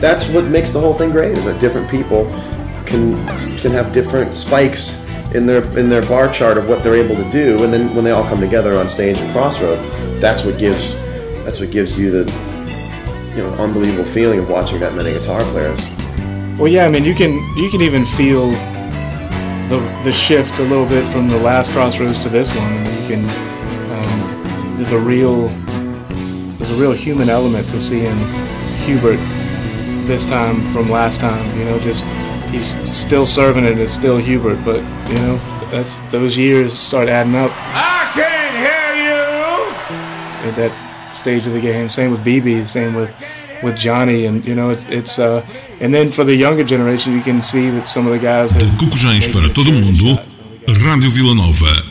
that's what makes the whole thing great, is that different people can have different spikes in their bar chart of what they're able to do, and then when they all come together on stage at Crossroad, that's what gives you the unbelievable feeling of watching that many guitar players. Well, yeah, I mean, you can even feel the shift a little bit from the last Crossroads to this one. I mean, you can there's a real human element to seeing Hubert this time from last time. Just he's still serving it. It's still Hubert, but that's those years start adding up. I can't hear you. At that stage of the game, same with BB, same with Johnny, and it's and then for the younger generation, you can see that some of the guys. De Cocujães para todo mundo, Rádio Vila Nova